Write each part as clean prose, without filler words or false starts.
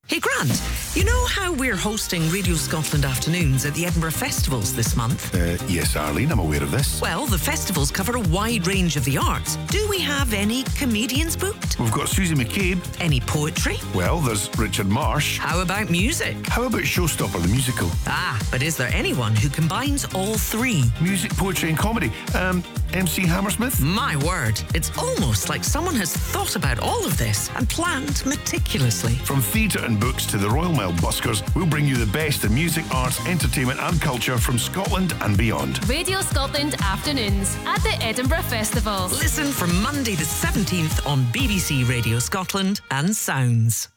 Hey Grant, you know how we're hosting Radio Scotland afternoons at the Edinburgh Festivals this month? Yes, Arlene, I'm aware of this. Well, the festivals cover a wide range of the arts. Do we have any comedians booked? We've got Susie McCabe. Any poetry? Well, there's Richard Marsh. How about music? How about Showstopper the musical? But is there anyone who combines all three? Music, poetry and comedy. MC Hammersmith? My word, it's almost like someone has thought about all of this and planned meticulously. From theatre and books to the Royal Mail buskers, we'll bring you the best in music, arts, entertainment and culture from Scotland and beyond. Radio Scotland afternoons at the Edinburgh Festival. Listen from Monday the 17th on BBC Radio Scotland and Sounds.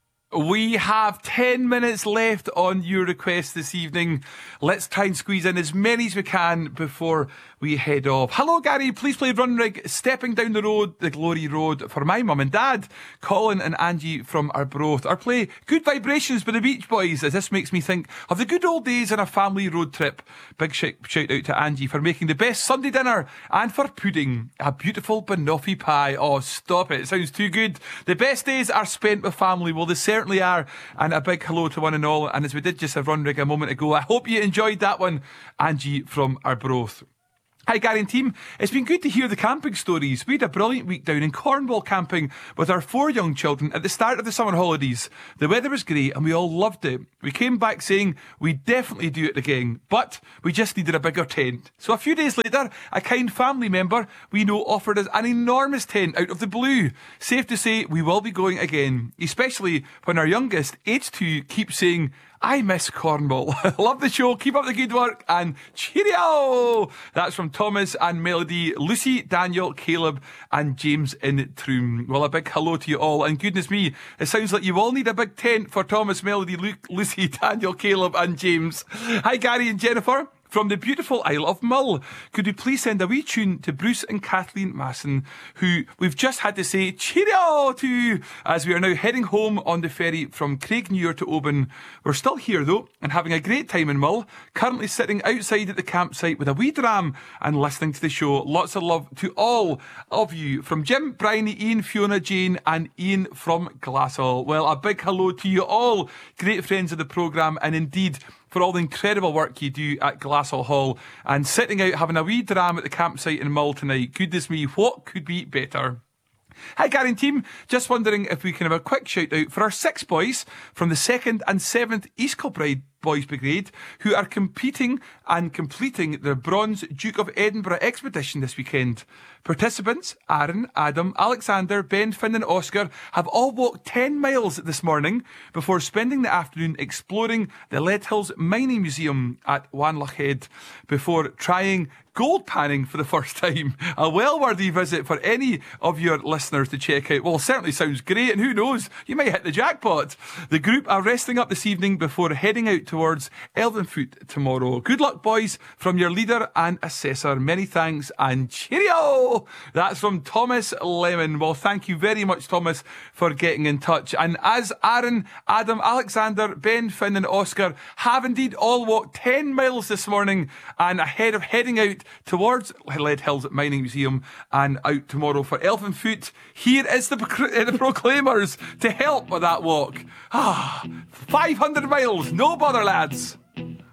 We have 10 minutes left on your request this evening. Let's try and squeeze in as many as we can before we head off. Hello, Gary. Please play Runrig, Stepping Down the Road, the Glory Road for my mum and dad, Colin and Angie from Arbroath. Or play Good Vibrations by the Beach Boys, as this makes me think of the good old days on a family road trip. Big shout out to Angie for making the best Sunday dinner and for pudding a beautiful banoffee pie. Oh, stop it. It sounds too good. The best days are spent with family. Well, they certainly are. And a big hello to one and all. And as we did just have Runrig a moment ago, I hope you enjoyed that one, Angie from Arbroath. Hi Gary and team, it's been good to hear the camping stories. We had a brilliant week down in Cornwall camping with our 4 young children at the start of the summer holidays. The weather was great and we all loved it. We came back saying we'd definitely do it again, but we just needed a bigger tent. So a few days later, a kind family member we know offered us an enormous tent out of the blue. Safe to say we will be going again, especially when our youngest, age 2, keeps saying, I miss Cornwall. Love the show. Keep up the good work and cheerio. That's from Thomas and Melody, Lucy, Daniel, Caleb and James in Troom. Well, a big hello to you all. And goodness me, it sounds like you all need a big tent for Thomas, Melody, Luke, Lucy, Daniel, Caleb and James. Hi, Gary and Jennifer. From the beautiful Isle of Mull, could you please send a wee tune to Bruce and Kathleen Masson, who we've just had to say cheerio to as we are now heading home on the ferry from Craigmuir to Oban. We're still here though and having a great time in Mull, currently sitting outside at the campsite with a wee dram and listening to the show. Lots of love to all of you from Jim, Bryony, Ian, Fiona, Jane and Ian from Glassall. Well, a big hello to you all, great friends of the programme, and indeed for all the incredible work you do at Glassall Hall and sitting out having a wee dram at the campsite in Mull tonight. Goodness me, what could be better? Hi Gary and team, just wondering if we can have a quick shout out for our 6 boys from the 2nd and 7th East Kilbride Boys Brigade who are competing and completing their Bronze Duke of Edinburgh expedition this weekend. Participants Aaron, Adam, Alexander, Ben, Finn and Oscar have all walked 10 miles this morning before spending the afternoon exploring the Lead Hills Mining Museum at Wanlockhead before trying gold panning for the first time. A well-worthy visit for any of your listeners to check out. Well, certainly sounds great, and who knows, you might hit the jackpot. The group are resting up this evening before heading out towards Elvenfoot tomorrow. Good luck, boys, from your leader and assessor. Many thanks and cheerio! That's from Thomas Lemon. Well, thank you very much, Thomas, for getting in touch. And as Aaron, Adam, Alexander, Ben, Finn and Oscar have indeed all walked 10 miles this morning and ahead of heading out towards Lead Hills Mining Museum and out tomorrow for Elvenfoot, here is the Proclaimers to help with that walk. 500 miles, no bother, lads.